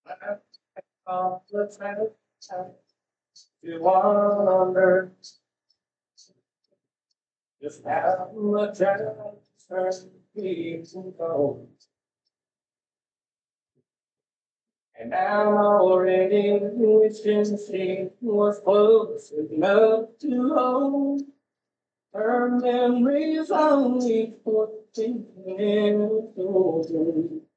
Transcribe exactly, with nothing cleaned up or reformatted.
All the time you wonder just how much I turn people go. And I'm already wishing she was close enough to hold. Her memories only for thinking in the